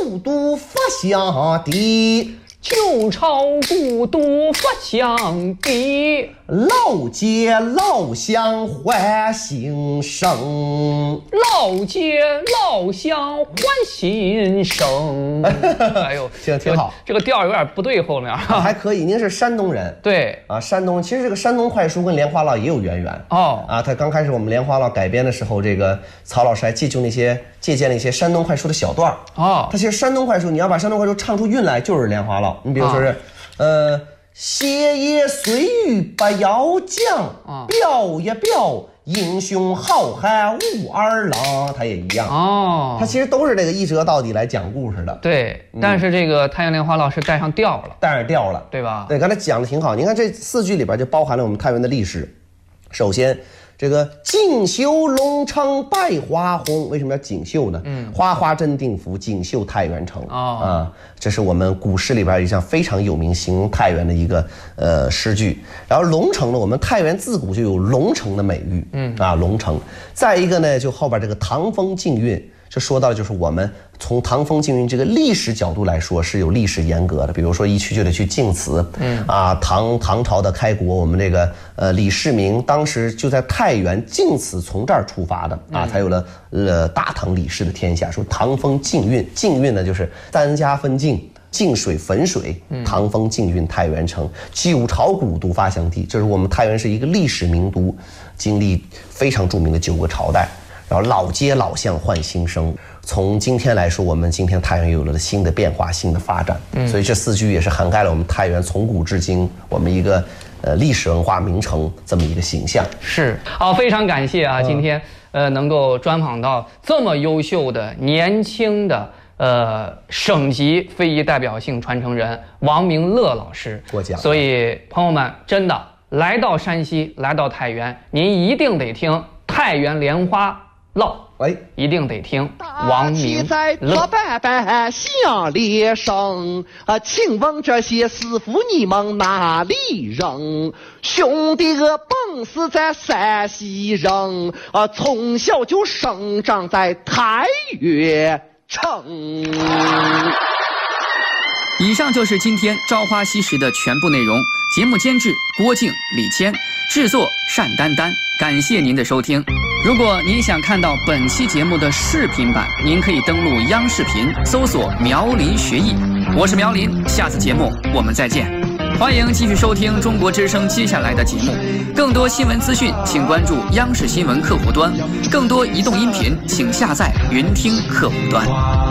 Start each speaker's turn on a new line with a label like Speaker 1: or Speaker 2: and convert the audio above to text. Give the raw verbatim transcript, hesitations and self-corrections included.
Speaker 1: 故都发祥地。
Speaker 2: 旧朝故都发祥地，
Speaker 1: 老街老巷欢新生，
Speaker 2: 老街老巷欢新生。哎呦，
Speaker 1: 挺挺好，
Speaker 2: 这个调有点不对，后面、啊、
Speaker 1: 还可以。您是山东人，
Speaker 2: 对
Speaker 1: 啊，山东其实这个山东快书跟莲花落也有渊源
Speaker 2: 哦。
Speaker 1: 啊，他刚开始我们莲花落改编的时候，这个曹老师还借就那些借鉴了一些山东快书的小段
Speaker 2: 哦。
Speaker 1: 他其实山东快书，你要把山东快书唱出韵来，就是莲花落。你比如说是。啊呃，斜叶随雨不要将，
Speaker 2: 啊、
Speaker 1: 表也表英雄好汉武二郎，他也一样
Speaker 2: 哦。
Speaker 1: 他其实都是这个一折到底来讲故事的。
Speaker 2: 对，嗯、但是这个太阳莲花落是带上调了，
Speaker 1: 带上调了，
Speaker 2: 对吧？
Speaker 1: 对，刚才讲的挺好。你看这四句里边就包含了我们太原的历史。首先，这个锦绣龙城百花红，为什么要锦绣呢？嗯，花花针定府，锦绣太原城。
Speaker 2: 哦、
Speaker 1: 啊，这是我们古诗里边一项非常有名形容太原的一个呃诗句。然后龙城呢，我们太原自古就有龙城的美誉。嗯啊，龙城。再一个呢，就后边这个唐风禁韵。这说到的就是我们从唐风禁韵这个历史角度来说是有历史严格的，比如说一去就得去晋祠，嗯啊，唐唐朝的开国，我们这个呃李世民当时就在太原晋祠从这儿出发的啊，嗯、才有了呃大唐李氏的天下。说唐风禁韵，禁韵呢就是三家分晋。晋水汾水，唐风禁韵太原城，九朝古都发祥地。这是我们太原是一个历史名都，经历非常著名的九个朝代。然后老街老巷换新生，从今天来说，我们今天太原有了新的变化、新的发展。嗯，所以这四句也是涵盖了我们太原从古至今我们一个呃历史文化名城这么一个形象。
Speaker 2: 是，好，非常感谢啊，嗯、今天呃能够专访到这么优秀的年轻的呃省级非遗代表性传承人王明乐老师。
Speaker 1: 过奖。
Speaker 2: 所以朋友们，真的来到山西，来到太原，您一定得听太原莲花落，
Speaker 1: 哎，
Speaker 2: 一定得听王明乐。
Speaker 3: 在左板板响列声啊，请问这些师傅你们哪里人？兄弟我本是在山西人啊，从小就生长在太原城。
Speaker 4: 以上就是今天《朝花夕拾》的全部内容。节目监制郭靖、李谦，制作单丹丹。感谢您的收听。如果您想看到本期节目的视频版，您可以登录央视频搜索苗林学艺。我是苗林，下次节目我们再见。欢迎继续收听中国之声接下来的节目。更多新闻资讯，请关注央视新闻客户端；更多移动音频，请下载云听客户端。